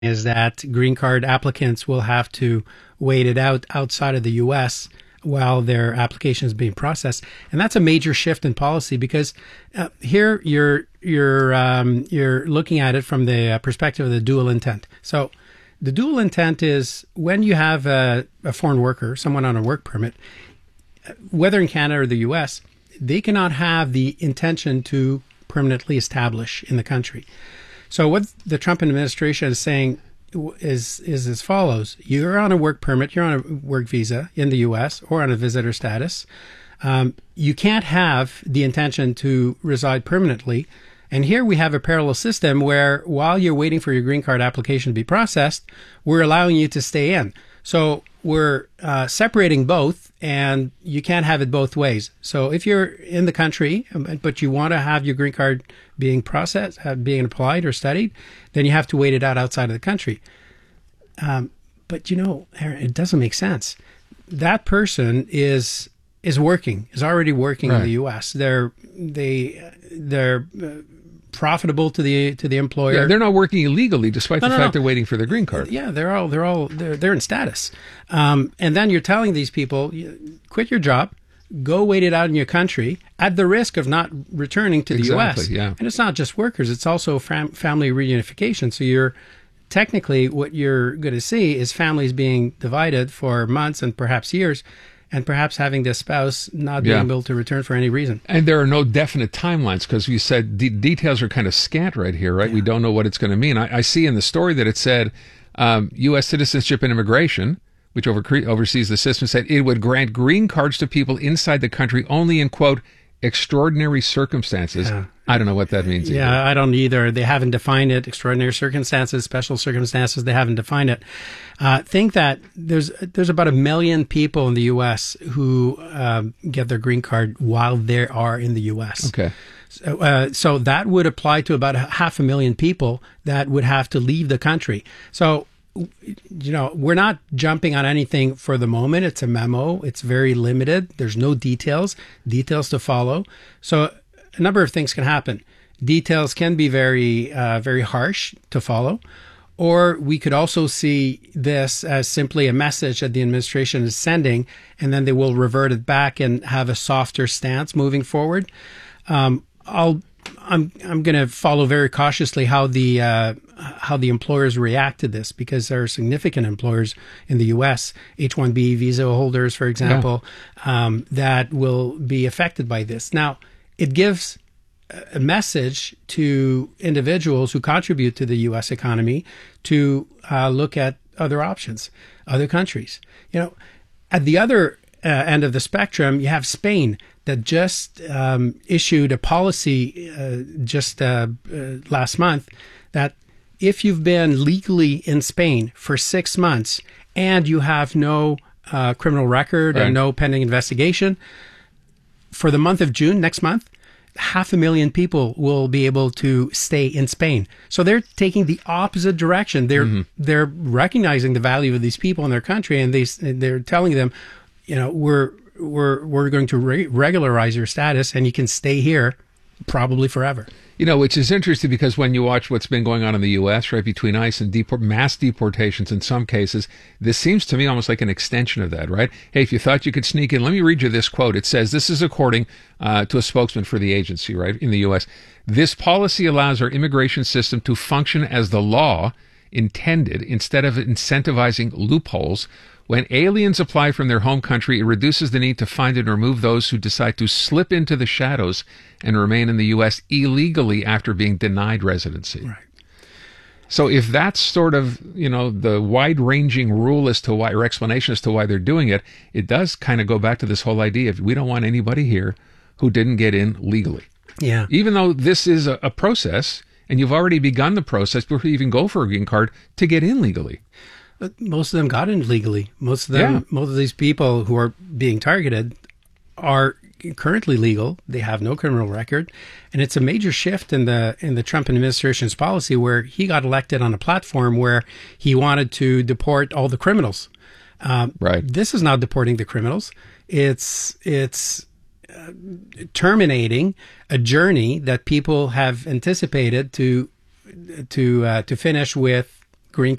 is that green card applicants will have to wait it out outside of the U.S. while their application is being processed, and that's a major shift in policy because here you're looking at it from the perspective of the dual intent. So the dual intent is when you have a foreign worker, someone on a work permit, whether in Canada or the U.S., they cannot have the intention to permanently establish in the country. So what the Trump administration is saying is as follows. You're on a work permit, you're on a work visa in the U.S. or on a visitor status. You can't have the intention to reside permanently. And here we have a parallel system where while you're waiting for your green card application to be processed, we're allowing you to stay in. So we're separating both, and you can't have it both ways. So if you're in the country, but you want to have your green card being processed, being applied or studied, then you have to wait it out outside of the country. But you know, Aaron, it doesn't make sense. That person is already working right. in the U.S. They're profitable to the employer. Yeah, they're not working illegally, despite the fact they're waiting for their green card. Yeah, they're in status. And then you're telling these people, quit your job, go wait it out in your country at the risk of not returning to the U.S. Yeah. And it's not just workers; it's also family reunification. So you're technically what you're going to see is families being divided for months and perhaps years, and perhaps having the spouse not being able to return for any reason. And there are no definite timelines because you said details are kind of scant right here, right? Yeah. We don't know what it's going to mean. I see in the story that it said U.S. Citizenship and Immigration, which oversees the system, said it would grant green cards to people inside the country only in, quote, extraordinary circumstances. Yeah. I don't know what that means either. Yeah, I don't either. They haven't defined it. Extraordinary circumstances, special circumstances, they haven't defined it. Think that there's about 1 million people in the U.S. who get their green card while they are in the U.S. Okay. So that would apply to about 500,000 people that would have to leave the country. So, you know, we're not jumping on anything for the moment. It's a memo. It's very limited. There's no details to follow. So a number of things can happen. Details can be very, very harsh to follow. Or we could also see this as simply a message that the administration is sending, and then they will revert it back and have a softer stance moving forward. I'm going to follow very cautiously how the employers react to this, because there are significant employers in the U.S., H-1B visa holders, for example, that will be affected by this. Now, it gives a message to individuals who contribute to the U.S. economy to look at other options, other countries. You know, at the other end of the spectrum, you have Spain that just issued a policy last month that if you've been legally in Spain for 6 months and you have no criminal record or no pending investigation, for the month of June, next month, 500,000 people will be able to stay in Spain. So they're taking the opposite direction. They're recognizing the value of these people in their country, and they're telling them, you know, we're going to regularize your status, and you can stay here probably forever. You know, which is interesting because when you watch what's been going on in the U.S., right, between ICE and mass deportations in some cases, this seems to me almost like an extension of that, right? Hey, if you thought you could sneak in, let me read you this quote. It says, this is according to a spokesman for the agency, right, in the U.S. This policy allows our immigration system to function as the law intended instead of incentivizing loopholes. When aliens apply from their home country, it reduces the need to find and remove those who decide to slip into the shadows and remain in the U.S. illegally after being denied residency. Right. So if that's sort of, you know, the wide-ranging rule as to why, or explanation as to why they're doing it, it does kind of go back to this whole idea of we don't want anybody here who didn't get in legally. Yeah. Even though this is a process, and you've already begun the process before you even go for a green card to get in legally. Most of them got in legally. Most of these people who are being targeted are currently legal. They have no criminal record, and it's a major shift in the Trump administration's policy, where he got elected on a platform where he wanted to deport all the criminals. Right. This is not deporting the criminals. It's terminating a journey that people have anticipated to finish with green